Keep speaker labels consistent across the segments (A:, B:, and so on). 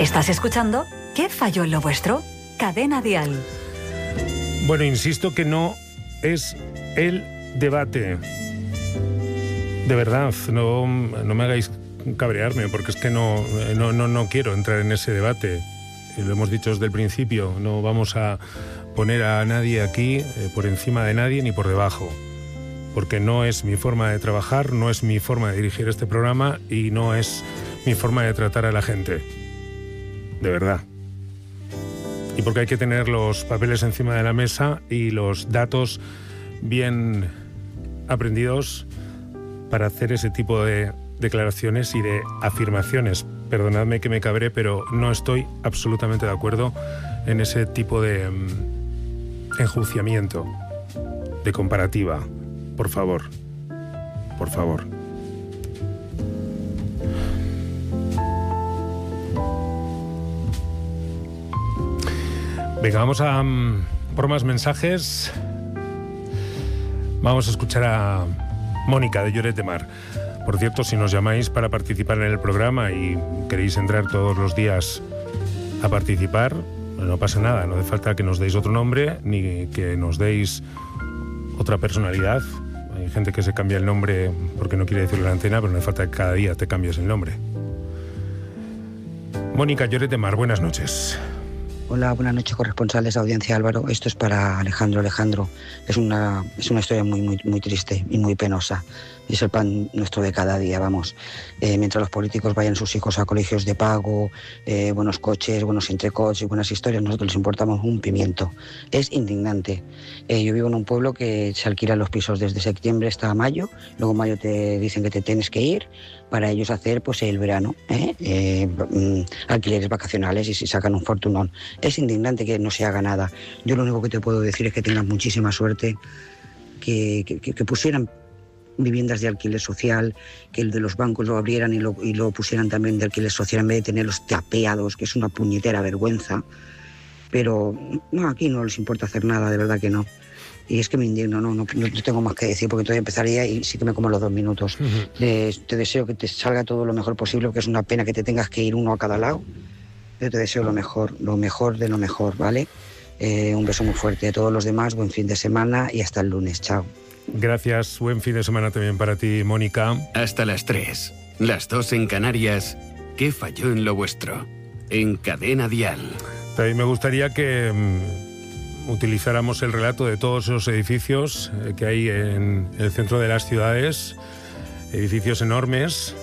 A: ¿Estás escuchando? ¿Qué falló en lo vuestro? Cadena Dial.
B: Bueno, insisto que no es el debate. De verdad, no me hagáis cabrearme, porque es que no quiero entrar en ese debate. Lo hemos dicho desde el principio, no vamos a poner a nadie aquí por encima de nadie ni por debajo, porque no es mi forma de trabajar, no es mi forma de dirigir este programa y no es mi forma de tratar a la gente. De verdad. Y porque hay que tener los papeles encima de la mesa y los datos bien aprendidos para hacer ese tipo de declaraciones y de afirmaciones. Perdonadme que me cabré, pero no estoy absolutamente de acuerdo en ese tipo de enjuiciamiento, de comparativa. Por favor. Por favor. Venga, vamos a por más mensajes. Vamos a escuchar a Mónica de Lloret de Mar. Por cierto, si nos llamáis para participar en el programa y queréis entrar todos los días a participar, no pasa nada, no hace falta que nos deis otro nombre ni que nos deis otra personalidad. Hay gente que se cambia el nombre porque no quiere decirlo en la antena, pero no hace falta que cada día te cambies el nombre. Mónica, Lloret de Mar, buenas noches.
C: Hola, buenas noches, corresponsales de Audiencia Álvaro. Esto es para Alejandro. Es una historia muy triste y muy penosa. Es el pan nuestro de cada día, vamos. Mientras los políticos vayan sus hijos a colegios de pago, buenos coches, buenos entrecots y buenas historias, nosotros les importamos un pimiento. Es indignante. Yo vivo en un pueblo que se alquilan los pisos desde septiembre hasta mayo. Luego en mayo te dicen que te tienes que ir para ellos hacer pues el verano, alquileres vacacionales, y si sacan un fortunón. Es indignante que no se haga nada. Yo lo único que te puedo decir es que tengas muchísima suerte, que pusieran viviendas de alquiler social, que el de los bancos lo abrieran y lo pusieran también de alquiler social en vez de tenerlos tapeados, que es una puñetera vergüenza. Pero no, aquí no les importa hacer nada, de verdad que no. Y es que me indigno, no tengo más que decir, porque todavía empezaría y sí que me como los 2 minutos. Te deseo que te salga todo lo mejor posible, porque es una pena que te tengas que ir uno a cada lado. Yo te deseo lo mejor de lo mejor, ¿vale? Un beso muy fuerte a todos los demás, buen fin de semana y hasta el lunes, chao.
B: Gracias, buen fin de semana también para ti, Mónica.
D: Hasta las 3, las 2 en Canarias. ¿Qué falló en lo vuestro? En Cadena Dial.
B: También me gustaría que utilizáramos el relato de todos esos edificios que hay en el centro de las ciudades, edificios enormes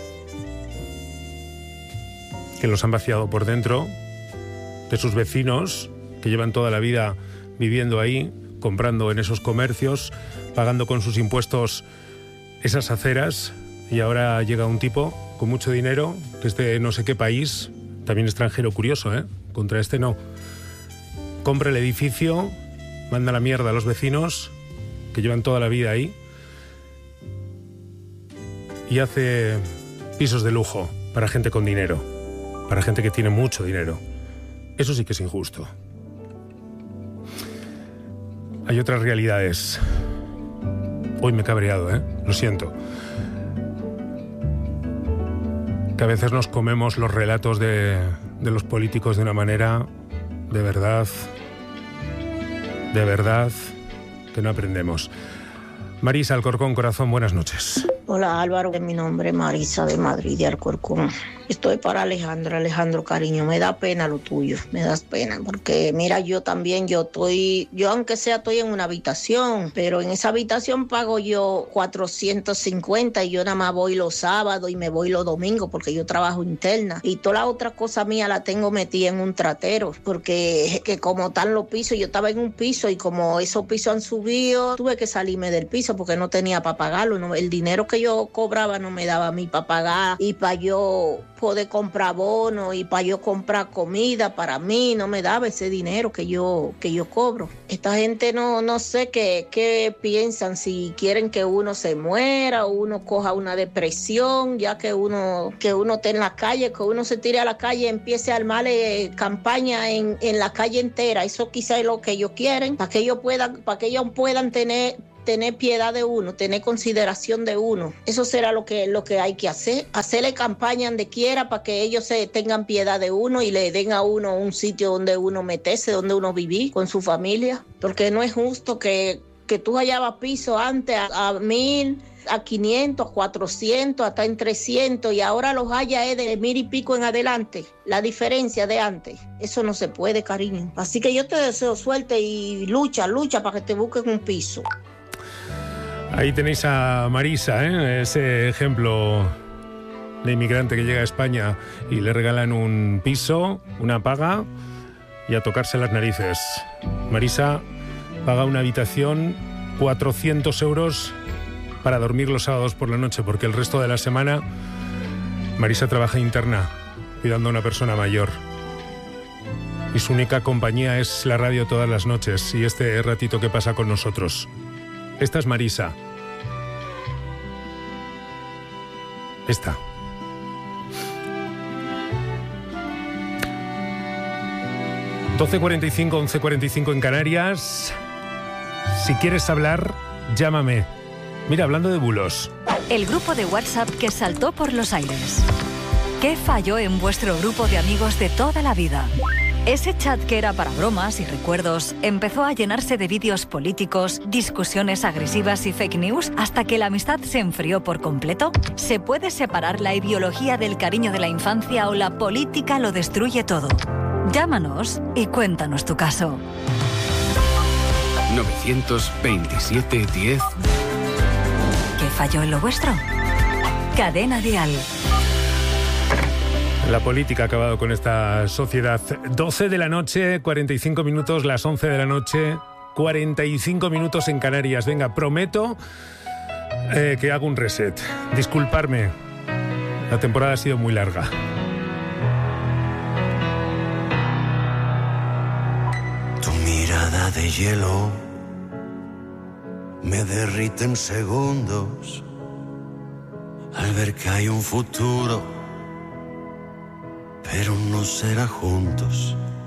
B: que los han vaciado por dentro, de sus vecinos que llevan toda la vida viviendo ahí, comprando en esos comercios, pagando con sus impuestos esas aceras, y ahora llega un tipo con mucho dinero desde no sé qué país, también extranjero, curioso, contra este no. Compra el edificio, manda la mierda a los vecinos que llevan toda la vida ahí y hace pisos de lujo para gente con dinero, para gente que tiene mucho dinero. Eso sí que es injusto. Hay otras realidades. Hoy me he cabreado, lo siento. Que a veces nos comemos los relatos de los políticos de una manera, de verdad, que no aprendemos. Marisa Alcorcón, corazón, buenas noches.
E: Hola Álvaro, mi nombre es Marisa de Madrid, de Alcorcón. Estoy para Alejandro, cariño, me da pena lo tuyo, me das pena, porque mira, yo aunque sea estoy en una habitación, pero en esa habitación pago yo 450 y yo nada más voy los sábados y me voy los domingos porque yo trabajo interna, y toda la otra cosa mía la tengo metida en un tratero, porque que como están los pisos, yo estaba en un piso y como esos pisos han subido, tuve que salirme del piso porque no tenía para pagarlo, no, el dinero que yo cobraba no me daba a mí para pagar y para yo poder comprar bono y para yo comprar comida para mí, no me daba ese dinero que yo cobro. Esta gente no sé qué piensan, si quieren que uno se muera o uno coja una depresión, ya que uno esté en la calle, que uno se tire a la calle y empiece a armarle campaña en la calle entera. Eso quizá es lo que ellos quieren, para que ellos puedan tener tener piedad de uno, tener consideración de uno. Eso será lo que hay que hacer. Hacerle campaña donde quiera para que ellos se tengan piedad de uno y le den a uno un sitio donde uno meterse, donde uno vivir con su familia. Porque no es justo que tú hallabas piso antes a 1.000, a 500, 400, hasta en 300, y ahora los haya es de 1.000 y pico en adelante. La diferencia de antes. Eso no se puede, cariño. Así que yo te deseo suerte y lucha para que te busquen un piso.
B: Ahí tenéis a Marisa, ese ejemplo de inmigrante que llega a España y le regalan un piso, una paga y a tocarse las narices. Marisa paga una habitación 400 euros para dormir los sábados por la noche, porque el resto de la semana Marisa trabaja interna, cuidando a una persona mayor. Y su única compañía es la radio todas las noches y este ratito que pasa con nosotros. Esta es Marisa. Esta. ...12:45, 11:45 en Canarias. Si quieres hablar, llámame. Mira, hablando de bulos.
A: El grupo de WhatsApp que saltó por los aires. ¿Qué falló en vuestro grupo de amigos de toda la vida? Ese chat que era para bromas y recuerdos empezó a llenarse de vídeos políticos, discusiones agresivas y fake news hasta que la amistad se enfrió por completo. ¿Se puede separar la ideología del cariño de la infancia o la política lo destruye todo? Llámanos y cuéntanos tu caso.
D: 927 10.
A: ¿Qué falló en lo vuestro? Cadena Dial.
B: La política ha acabado con esta sociedad. 12 de la noche, 45 minutos, las 11 de la noche, 45 minutos en Canarias. Venga, prometo que hago un reset. Disculparme, la temporada ha sido muy larga.
F: Tu mirada de hielo me derrite en segundos al ver que hay un futuro, pero no será juntos.